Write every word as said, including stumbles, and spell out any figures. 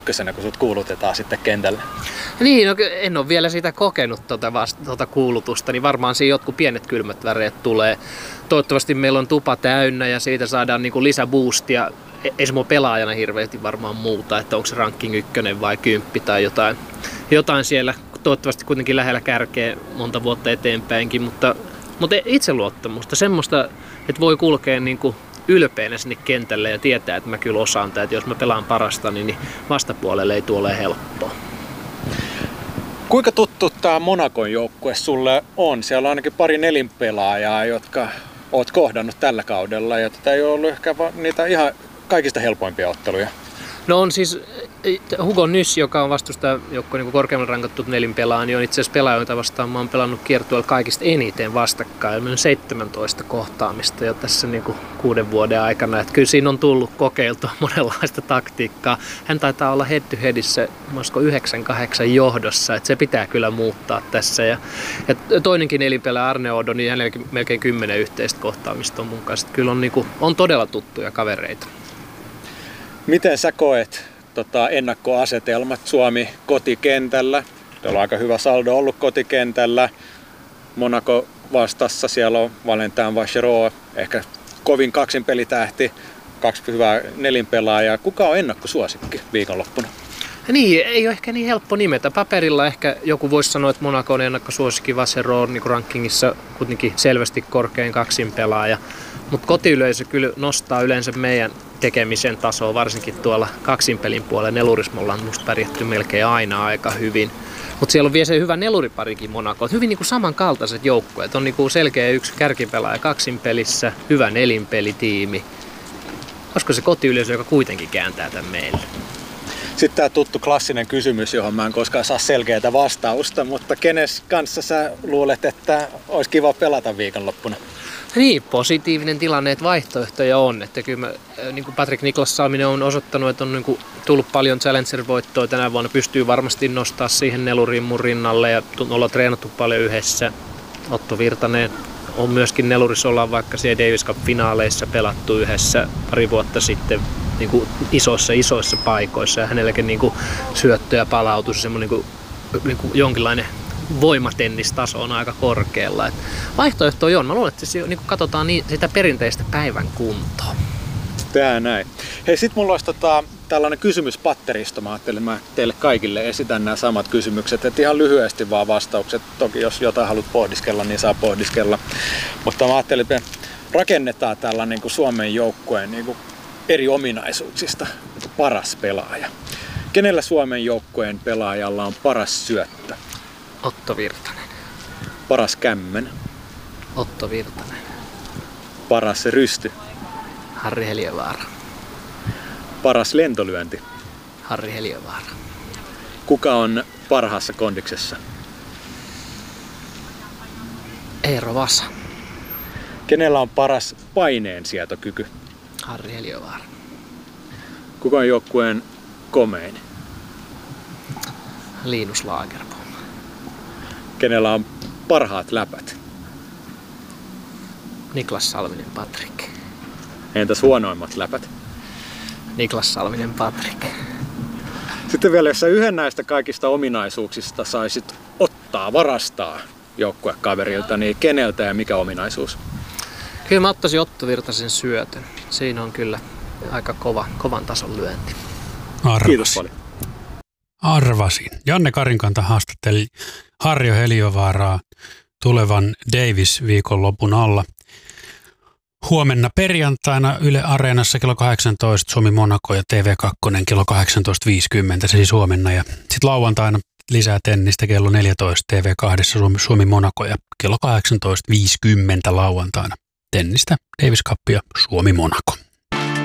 ykkösenä, kun sut kuulutetaan sitten kentälle? Niin, no, en ole vielä sitä kokenut tuota, vasta, tuota kuulutusta, niin varmaan siinä jotkut pienet kylmät väreet tulee. Toivottavasti meillä on tupa täynnä ja siitä saadaan niin kuin lisäboostia. Ei se mua pelaajana hirveästi varmaan muuta, että onko se ranking ykkönen vai kymppi tai jotain, jotain siellä. Toivottavasti kuitenkin lähellä kärkeä monta vuotta eteenpäinkin, mutta, mutta itseluottamusta, semmoista, että voi kulkea niin kuin ylpeänä sinne kentälle ja tietää, että mä kyllä osaan tätä, että jos mä pelaan parasta, niin vastapuolelle ei tule ole helppoa. Kuinka tuttu tämä Monacon joukkue sulle on? Siellä on ainakin pari nelinpelaajaa, jotka oot kohdannut tällä kaudella, ja tätä ei ole ollut ehkä niitä ihan kaikista helpoimpia otteluja. No on siis Hugo Nys, joka on vastustaja joukko niin korkeammin rankattu nelinpelaaja, niin on itse asiassa pelaaja, jota vastaan mä oon pelannut kiertueella kaikista eniten vastakkain. Meillä on seitsemäntoista kohtaamista jo tässä niin kuin kuuden vuoden aikana. Että kyllä siinä on tullut kokeiltua monenlaista taktiikkaa. Hän taitaa olla head to headissä yhdeksän kahdeksan johdossa, että se pitää kyllä muuttaa tässä. Ja, ja toinenkin nelinpelaaja Arne Odo, niin hänelläkin melkein kymmenen yhteistä kohtaamista on mun kanssa. Että kyllä on, niin kuin, on todella tuttuja kavereita. Miten sä koet tota, ennakkoasetelmat Suomi kotikentällä? Teillä on aika hyvä saldo ollut kotikentällä. Monaco vastassa, siellä on Valentin Vachereau, ehkä kovin kaksinpelitähti, kaksi hyvää nelinpelaajaa. Kuka on ennakkosuosikki viikonloppuna? Niin, ei ole ehkä niin helppo nimetä. Paperilla ehkä joku voisi sanoa, että Monaco on ennakkosuosikki, Vachereau on niin rankingissa kuitenkin selvästi korkein kaksinpelaaja. Mutta kotiyleisö kyllä nostaa yleensä meidän tekemisen tasoa, varsinkin tuolla kaksinpelin puolella. Neluris me ollaan musta pärjätty melkein aina aika hyvin. Mutta siellä on vielä se hyvä neluriparikin Monaco. Hyvin niinku samankaltaiset joukkueet. On niinku selkeä yksi kärkipelaaja kaksinpelissä, hyvä nelinpelitiimi. Olisiko se kotiyleisö, joka kuitenkin kääntää tämän meille? Sitten tämä tuttu klassinen kysymys, johon mä en koskaan saa selkeää vastausta, mutta kenes kanssa sä luulet, että olisi kiva pelata viikonloppuna? Niin, positiivinen tilanne, että vaihtoehtoja on. Että kyllä mä, niin kuin Patrik Niklas Salminen on osoittanut, että on niin kuin tullut paljon Challenger-voittoja tänä vuonna. Pystyy varmasti nostaa siihen neluriin mun rinnalle ja ollaan treenattu paljon yhdessä. Otto Virtanen on myöskin nelurissa, ollaan vaikka siellä Davis Cup-finaaleissa pelattu yhdessä pari vuotta sitten niin kuin isoissa, isoissa paikoissa. Ja hänelläkin niin kuin syöttö ja palautus, semmoinen niin kuin, niin kuin jonkinlainen voimatennistaso on aika korkealla. Et vaihtoehtoja on. Mä luulen, että se, niin katsotaan niin, sitä perinteistä päivän kuntoa. Tää näin. Hei, sit mulla olisi tota, tällainen kysymyspatteristo. Mä ajattelin, mä teille kaikille esitän nämä samat kysymykset. Et ihan lyhyesti vaan vastaukset. Toki jos jotain haluat pohdiskella, niin saa pohdiskella. Mutta mä ajattelin, että me rakennetaan tällä niin kuin Suomen joukkueen niin kuin eri ominaisuuksista paras pelaaja. Kenellä Suomen joukkueen pelaajalla on paras syöttö? Otto Virtanen. Paras kämmen? Otto Virtanen. Paras rysty? Harri Heliövaara. Paras lentolyönti? Harri Heliövaara. Kuka on parhaassa kondiksessa? Eero Vasa. Kenellä on paras paineensietokyky? Harri Heliövaara. Kuka on joukkueen komein? Linus Lagerbo. Kenellä on parhaat läpät? Niklas Salminen Patrik. Entäs huonoimmat läpät? Niklas Salminen Patrik. Sitten vielä, jos sä yhden näistä kaikista ominaisuuksista saisit ottaa, varastaa joukkuekaverilta, niin keneltä ja mikä ominaisuus? Kyllä mä ottaisin Otto Virtasen syötön. Siinä on kyllä aika kova, kovan tason lyönti. Arvasin. Kiitos paljon. Arvasin. Janne Karinkanta haastatteli Harri Heliövaaraa tulevan Davis-viikonlopun alla. Huomenna perjantaina Yle Areenassa kello kahdeksantoista Suomi Monaco ja T V kaksi kello kahdeksantoista viisikymmentä, se siis huomenna. Ja sitten lauantaina lisää tennistä kello neljätoista T V kaksi Suomi, Suomi Monaco ja kello kahdeksantoista viisikymmentä lauantaina tennistä Davis Cupia Suomi Monaco.